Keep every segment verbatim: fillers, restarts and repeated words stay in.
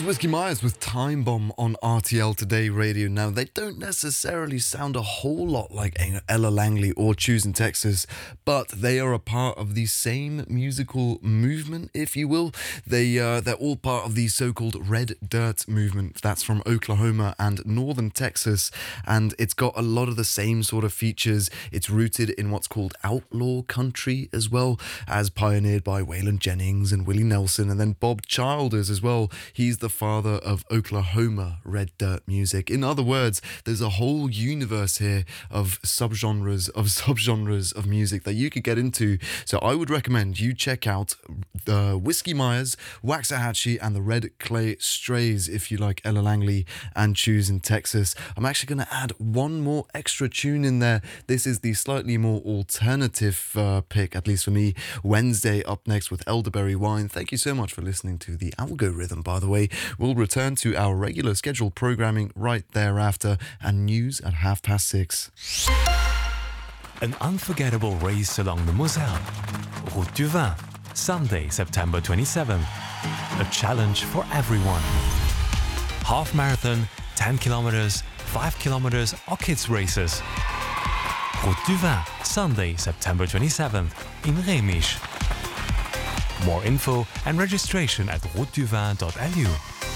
is Whiskey Myers with Time Bomb on R T L Today Radio. Now, they don't necessarily sound a whole lot like Ella Langley or Choosing Texas, but they are a part of the same musical movement, if you will. They, uh, they're all part of the so-called Red Dirt movement. That's from Oklahoma and northern Texas, and it's got a lot of the same sort of features. It's rooted in what's called outlaw country as well, as pioneered by Waylon Jennings and Willie Nelson, and then Bob Childers as well. He's the father of Oklahoma Red Dirt music. In other words, there's a whole universe here of subgenres of subgenres of music that you could get into. So I would recommend you check out the Whiskey Myers, Waxahachie, and the Red Clay Strays if you like Ella Langley and Choosing Texas. I'm actually going to add one more extra tune in there. This is the slightly more alternative uh, pick, at least for me. Wednesday up next with Elderberry Wine. Thank you so much for listening to The Algorithm, by the way. We'll return to our regular scheduled programming right thereafter, and news at half past six. An unforgettable race along the Moselle. Route du Vin, Sunday, September twenty-seventh. A challenge for everyone. Half marathon, ten kilometers, five kilometers or kids races. Route du Vin, Sunday, September twenty-seventh in Rémisch. More info and registration at route du vin dot l u.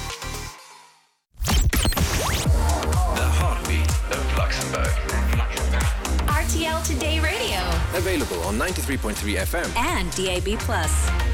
The heartbeat of Luxembourg. R T L Today Radio. Available on ninety-three point three F M and D A B plus.